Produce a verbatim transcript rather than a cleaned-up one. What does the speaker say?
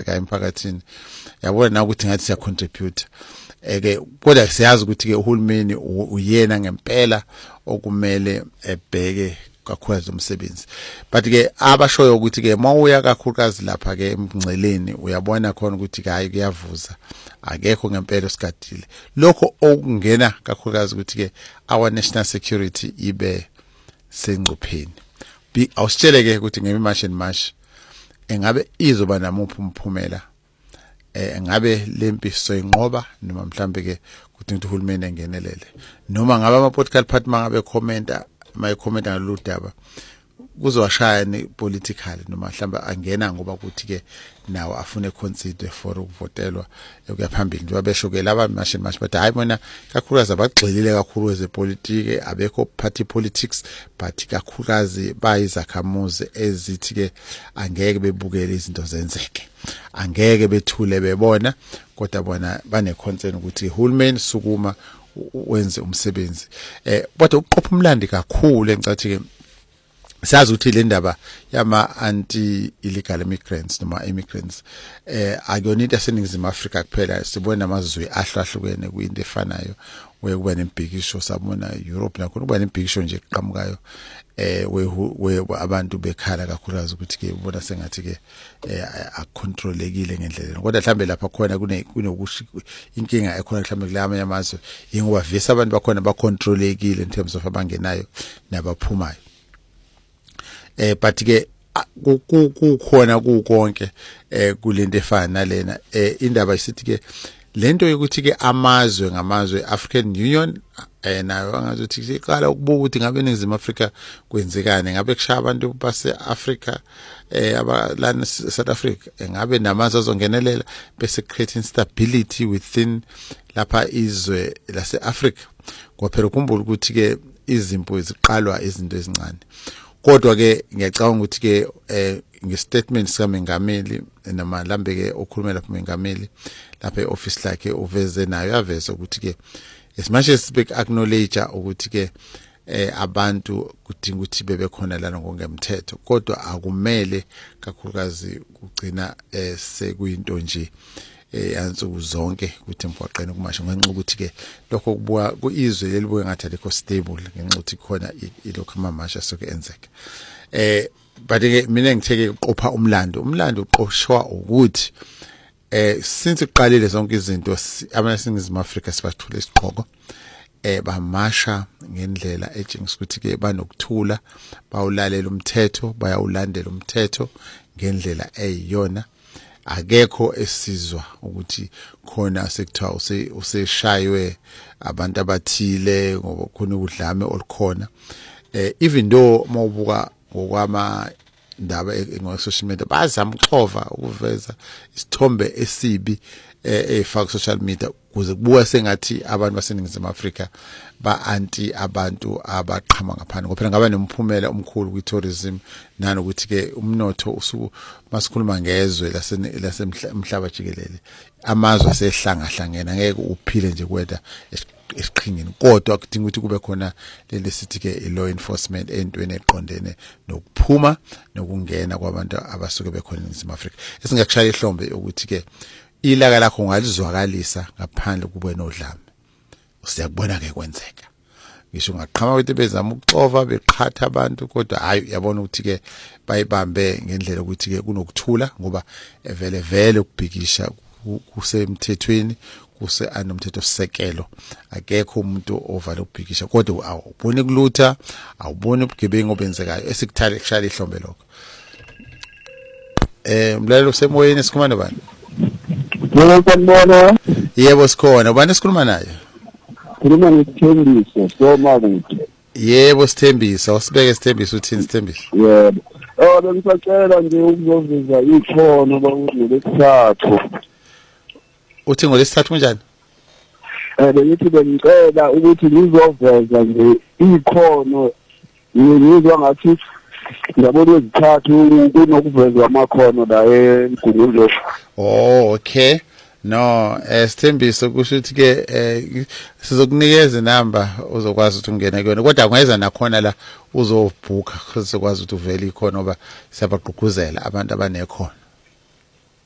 kwenzeka emphakathini yabona na ukuthi ngathi siya contribute eke kodwa siyazi ukuthi ke uhulumeni uyena ngempela okumele ebheke kakhulu umsebenzi but ke abashoyo ukuthi ke mawuya kakhulukazi lapha ke emngceleni uyabona khona ukuthi hayi kuyavuza akekho ngempela sigadile lokho okungena kakhulukazi ukuthi ke our national security ibe sengcupheni bi awusitsheleke ukuthi ngemimarch march engabe izoba namuphi umphumela eh ngabe lempi soyinqoba noma mhlambe ke ukuthi uhulumeni engenelele noma ngabe ama political party mangabe commenta my comment ngalolu daba kuzowashaya ni political noma mhlamba angena ngoba ukuthi ke nawo afune consider for ukuvotelwa ukuyaphambili njengoba besho ke laba machine match but hayi bona kakhulukazi abagxilile kakhulu ezepolitiki abekho party politics but kakhulukazi bayizakhamuzi ezithi ke angeke bebukele izinto zenzeke angeke bethule bebona kodwa bona bane concern ukuthi uhulumeni sukuma wenze umsebenzi eh kodwa uqopha umlandi kakhulu engicathi ke sazi ukuthi le ndaba yama anti illegal immigrants noma immigrants eh akuyona into yaseNingizimu Afrika kuphela sibona amazwe ahlukahlukene kuyinto efanayo wekuba nembhikisho sabona Europe nakhona kuba nembhikisho nje eqhamukayo eh we abantu bekhala kakhulukazi ukuthi ke ubona sengathi ke akontrolekile ngendlela kodwa mhlambe lapha khona kune kunokusho inkinga ekhona mhlambe kulama yamazwe ingoba visa abantu bakhona bakontrolekile in terms of abangenayo nabaphumayo eh but ke kukhona kukonke eh kulento efana nalena eh indaba isithi ke lento yokuthi ke amazwe ngamazwe African Union eh nayo angazothi siqala ukubuka ukuthi ngabe eNingizimu Afrika kwenzekani ngabe kushaya abantu base Africa eh abalana South Africa ngabe namazwe azongenelela bese creating stability within lapha izwe lase Africa kwaphela ukhumbula ukuthi ke izimpo eziqalwa izinto ezincane kodwa ke ngiyacabanga ukuthi ke eh ngestatement sikaMengameli noma lambe ke okhulumela lapha uMengameli lapha eoffice lakhe uveze nayo yaveza ukuthi ke as much as big acknowledge ukuthi ke eh abantu kudinga ukuthi bebe khona lana ngokungemthetho kodwa akumele kakhulukazi kugcina eh sekuyinto nje eh ansuku zonke ukuthi emgwaqeni kumasho ngenxa ukuthi ke lokho kubuka kuizwe lelibuye ngathi alikho stable ngenxa ukuthi khona ilokho amamasha soke enzeka eh but ke mina ngitheke uqopha umlando umlando uqoshwa ukuthi eh since iqalile zonke izinto abaneSingizimu Afrika sibathule isiqhoko eh bamasha ngendlela etshengisa ukuthi ke banokuthula bawulalela umthetho bayawulandela umthetho ngendlela eyiyona akekho esizwa ukuthi khona sekuthiwa useshaywe abantu abathile ngoba khona udlame olukhona eh even though mawubuka ngokwama ndaba ngo-social media bazama ukuxova ukuveza isithombe esibi efaka social media kuze kubuka sengathi abantu baseNingizimu Afrika ba anti abantu abaqhama ngaphandle ngoba ngaba nomphumela omkhulu kwi-tourism nanokuthi ke umnotho usuku masikhuluma ngezwe lasemhlaba jikelele amazwe asehlanga hlangena ngeke uphile nje kweda esiqhingini kodwa kudinga ukuthi kube khona leli sithi ke law enforcement entweni eqondene nokuphuma nokungena kwabantu abasuke bekhona eNingizimu Afrika esingakushaya ihlombe ukuthi ke ilaka lakho ungalizwakalisa ngaphandle kube nodlame usiyakubona ke kwenzeka ngisho ngaqhama ukuthi bezama ukuxova beqhatha abantu kodwa hayi yabona ukuthi ke bayibambe ngendlela ukuthi ke kunokuthula ngoba vele vele ukubhikisha kusemthethweni kuse anomthetho sisekelo akekho umuntu ovala ukubhikisha kodwa awuboni kulutha awuboni ubugebengu obenzekayo esikuthatha kushaya ihlombe lokho eh mlalelo semoyeni sikhuluma nobani Yebo sanibona. Yebo sikhona ubani esikhuluma naye Khuluma noSithembiso soma kude. Yebo Sithembiso usibeke Sithembiso uthini Sithembiso Yebo oh bengisacela nje ukuzoveza ikhono bakulesithathu uthi ngolesithathu kanjani eh bengithi bengicela ukuthi ngizoveza nje ikhono ngizwa ngathi ngiyabona wezithathu kunokuvezwa amakhono la eGungundlovu. Oh okay no eh Sithembiso kusho ukuthi ke eh sizokunikeza inamba uzokwazi ukuthi ungene kuyona kodwa ungeza nakhona la uzobhuka sizokwazi ukuthi uvele ikhono ngoba siyabagqugquzela abantu abanekhono.